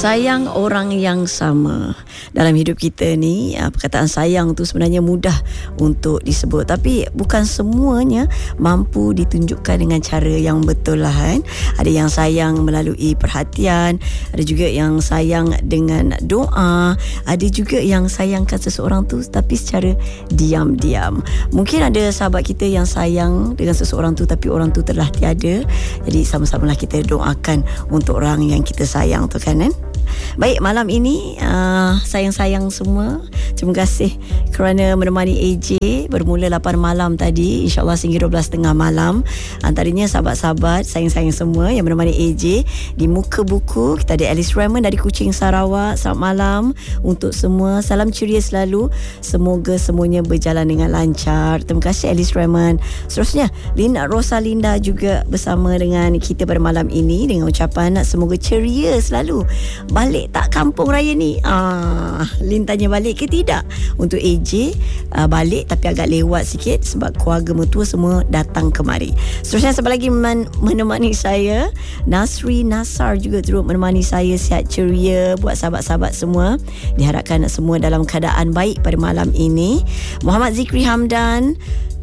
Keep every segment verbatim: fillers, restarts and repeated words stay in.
Sayang orang yang sama. Dalam hidup kita ni, perkataan sayang tu sebenarnya mudah untuk disebut, tapi bukan semuanya mampu ditunjukkan dengan cara yang betul lah kan. Ada yang sayang melalui perhatian, ada juga yang sayang dengan doa, ada juga yang sayangkan seseorang tu tapi secara diam-diam. Mungkin ada sahabat kita yang sayang dengan seseorang tu tapi orang tu telah tiada. Jadi sama-samalah kita doakan untuk orang yang kita sayang tu kan, kan? Baik, malam ini uh, sayang-sayang semua, terima kasih kerana menemani A J bermula lapan malam tadi, insyaAllah sehingga dua belas tiga puluh malam. Antaranya sahabat-sahabat sayang-sayang semua yang menemani A J di Muka Buku. Kita ada Alice Raymond dari Kuching, Sarawak. Selamat malam untuk semua, salam ceria selalu, semoga semuanya berjalan dengan lancar. Terima kasih Alice Raymond. Seterusnya Linda Rosalinda juga bersama dengan kita pada malam ini dengan ucapan semoga ceria selalu. Balik tak kampung raya ni? Ah, Lin tanya balik ke tidak? Untuk A J, uh, balik tapi agak lewat sikit sebab keluarga mertua semua datang kemari. Seterusnya siapa lagi men- menemani saya? Nasri Nasar juga turut menemani saya. Sihat ceria buat sahabat-sahabat semua. Diharapkan semua dalam keadaan baik pada malam ini. Muhammad Zikri Hamdan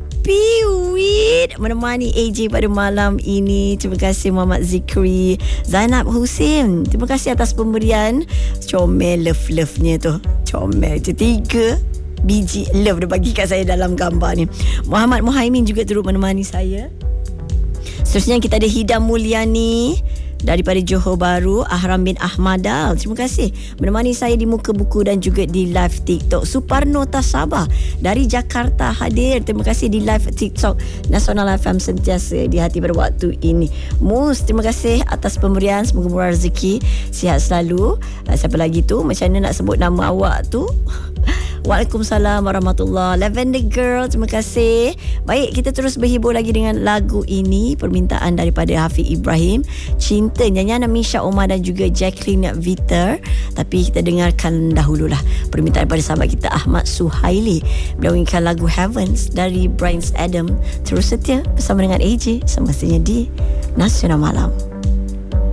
Piwit menemani A J pada malam ini. Terima kasih Muhammad Zikri. Zainab Husin, terima kasih atas pemberian. Comel love-love-nya tu. Comel je, tiga biji love dia bagi kat saya dalam gambar ni. Muhammad Muhaimin juga turut menemani saya. Seterusnya kita ada Hidam Mulyani daripada Johor Bahru. Ahram bin Ahmadal, terima kasih menemani saya di Muka Buku dan juga di live TikTok. Suparno Tasabah dari Jakarta hadir, terima kasih di live TikTok Nasional F M sentiasa di hati pada waktu ini. Mus, terima kasih atas pemberian, semoga murah rezeki, sihat selalu. Siapa lagi tu, macam mana nak sebut nama awak tu? Waalaikumsalam warahmatullahi. Lavender Girl, terima kasih. Baik, kita terus berhibur lagi dengan lagu ini, permintaan daripada Hafiz Ibrahim, Cinta, nyanyian Misha Omar dan juga Jacqueline Viter. Tapi kita dengarkan dahululah permintaan daripada sahabat kita Ahmad Suhaili. Beliau inginkan lagu Heavens dari Bryan Adam. Terus setia bersama dengan A J semestinya di Nasional Malam.